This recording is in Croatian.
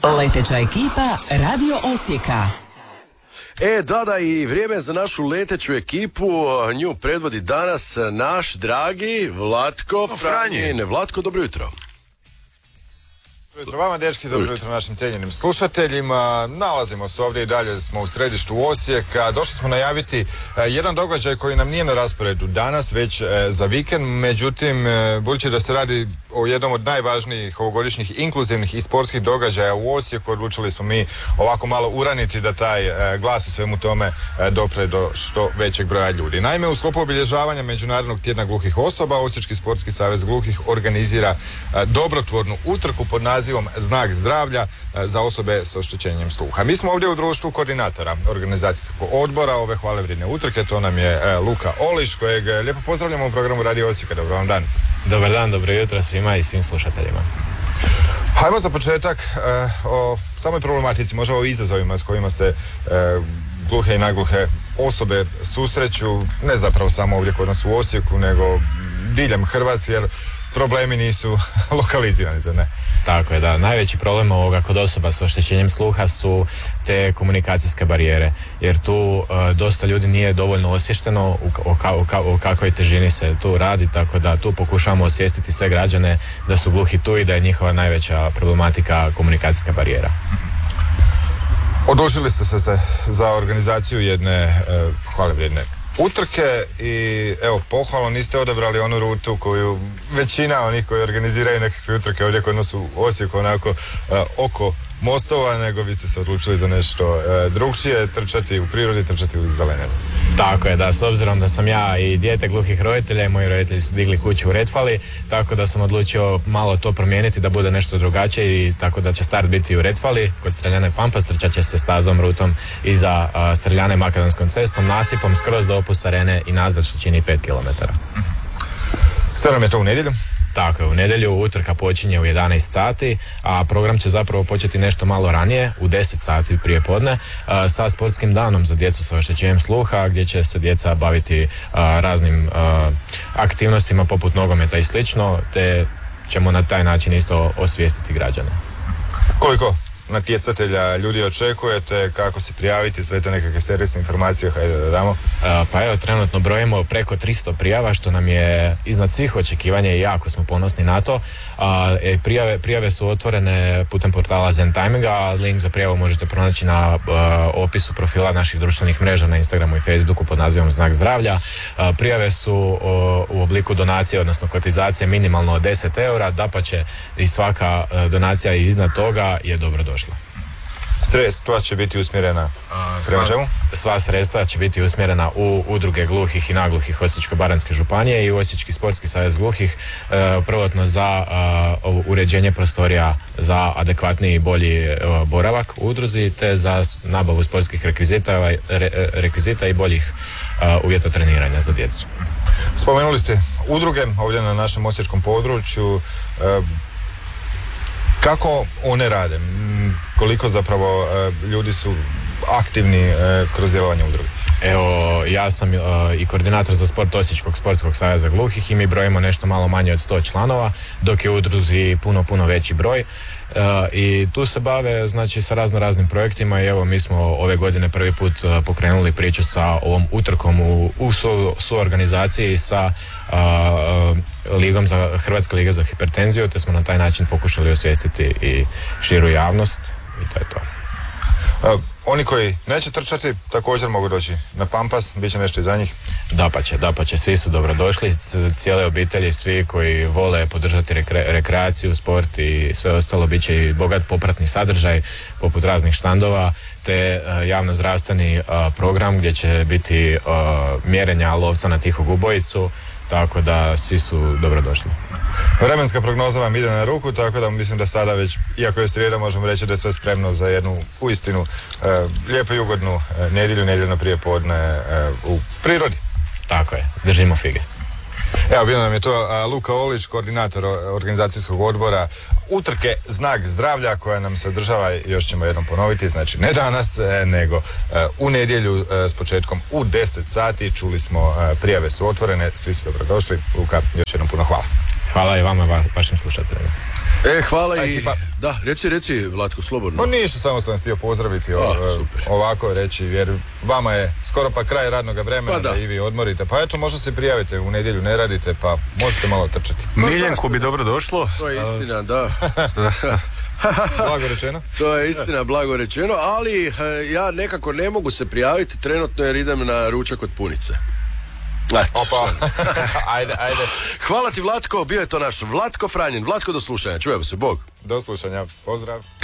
Leteća ekipa Radio Osijeka. Da, i vrijeme za našu leteću ekipu. Nju predvodi danas naš dragi Vlatko Franjin. Vlatko, dobro jutro. Dobro jutro vama, dečki, dobro jutro našim cijenjenim slušateljima. Nalazimo se ovdje i dalje, smo u središtu Osijeka. Došli smo najaviti jedan događaj koji nam nije na rasporedu danas, već za vikend. Međutim, budući da se radi o jednom od najvažnijih ovogodišnjih inkluzivnih i sportskih događaja u Osijeku, odlučili smo mi ovako malo uraniti da taj glas u svemu tome dopre do što većeg broja ljudi. Naime, u sklopu obilježavanja Međunarodnog tjedna gluhih osoba, Osječki sportski savez gluhih organizira dobrotvornu utrku pod nazivom Znak zdravlja za osobe s oštećenjem sluha. Mi smo ovdje u društvu koordinatora organizacijskog odbora ove hvalevrijedne utrke, to nam je Luka Oliš, kojeg lijepo pozdravljamo u programu Radio Osijeka. Dobar vam dan. Dobar dan, dobro jutro svima i svim slušateljima. Hajmo za početak o samoj problematici, možda o izazovima s kojima se gluhe i nagluhe osobe susreću, ne zapravo samo ovdje kod nas u Osijeku, nego diljem Hrvatske, jer problemi nisu lokalizirani, za ne? Tako je, da. Najveći problem ovoga kod osoba s oštećenjem sluha su te komunikacijske barijere, jer tu dosta ljudi nije dovoljno osviješteno o kakvoj težini se tu radi, tako da tu pokušavamo osvijestiti sve građane da su gluhi tu i da je njihova najveća problematika komunikacijska barijera. Odlučili ste se za organizaciju jedne hvalevrijedne utrke i evo, pohvalno, niste odabrali onu rutu koju većina onih koji organiziraju nekakve utrke ovdje kod nas u Osijeku, onako oko mostova, nego vi ste se odlučili za nešto drugčije, trčati u prirodi, trčati u zelenelu. Tako je, da, s obzirom da sam ja i dijete gluhih roditelja i moji roditelji su digli kuću u Retfali, tako da sam odlučio malo to promijeniti da bude nešto drugačije i tako da će start biti u Retfali, kod Streljane Pampas, trčat će se stazom, rutom iza Streljane makadamskom cestom, nasipom skroz do Opus Arene i nazad, što čini 5 km. Sve nam je to u nedjelju? Tako je, u nedjelju utrka počinje u 11 sati, a program će zapravo početi nešto malo ranije, u 10 sati prije podne, sa sportskim danom za djecu sa oštećenjem sluha, gdje će se djeca baviti raznim aktivnostima poput nogometa i slično, te ćemo na taj način isto osvijestiti građane. Koliko natjecatelja ljudi očekujete, kako se prijaviti, sve te nekakve servisne informacije, hajde da damo? Pa evo, trenutno brojimo preko 300 prijava, što nam je iznad svih očekivanja i jako smo ponosni na to. Prijave su otvorene putem portala Zen Timinga, link za prijavu možete pronaći na opisu profila naših društvenih mreža na Instagramu i Facebooku pod nazivom Znak zdravlja. Prijave su u obliku donacije, odnosno kotizacije minimalno 10 eura, dapače i svaka donacija iznad toga je dobro došla. Sredstva će biti usmjerena prema čemu? Sva sredstva će biti usmjerena u udruge gluhih i nagluhih Osječko-baranjske županije i Osječki sportski savez gluhih, prvotno za uređenje prostorija za adekvatniji i bolji boravak u udruzi, te za nabavu sportskih rekvizita i boljih uvjeta treniranja za djecu. Spomenuli ste udruge ovdje na našem osječkom području. Kako one rade? Koliko zapravo ljudi su aktivni kroz djelovanje udruge? Evo, ja sam i koordinator za sport Osječkog sportskog saveza gluhih i mi brojimo nešto malo manje od 100 članova, dok je u udruzi puno veći broj. I tu se bave, znači, sa raznim projektima i evo, mi smo ove godine prvi put pokrenuli priču sa ovom utrkom u suorganizaciji sa Hrvatska liga za hipertenziju, te smo na taj način pokušali osvijestiti i širu javnost i to je to. Oni koji neće trčati također mogu doći na Pampas, bit će nešto i za njih? Dapače, svi su dobrodošli, cijele obitelji, svi koji vole podržati rekreaciju, sport i sve ostalo, bit će i bogat popratni sadržaj poput raznih štandova, te javnozdravstveni program gdje će biti mjerenja lovca na tihog ubojicu, tako da svi su dobrodošli. Vremenska prognoza vam ide na ruku, tako da mislim da sada već, iako je srijeda, možemo reći da je sve spremno za jednu uistinu lijepu i ugodnu nedjeljno prijepodne u prirodi. Tako je, držimo fige. Evo, bio nam je to Luka Olić, koordinator organizacijskog odbora utrke Znak zdravlja, koja nam se održava, još ćemo jednom ponoviti, znači ne danas, nego u nedjelju s početkom u 10 sati. Čuli smo, prijave su otvorene, svi su dobrodošli. Luka, još jednom puno hvala. Hvala i vama, vašim slušateljima. Hvala i... Ekipa. Da, reci Vlatko, slobodno. No ništa, samo sam vas htio pozdraviti, super. ovako reći, jer vama je skoro pa kraj radnog vremena, Pa da. da i vi odmorite. Pa eto, možda se prijavite, u nedjelju ne radite, pa možete malo trčati. Miljenku bi dobro došlo. To je istina, da. Blago rečeno. To je istina, blago rečeno, ali ja nekako ne mogu se prijaviti trenutno jer idem na ručak od punice. Opa, ajde. Hvala ti Vlatko, bio je to naš Vlatko Franjin. Vlatko, do slušanja, čujemo se, Bog. Do slušanja, pozdrav.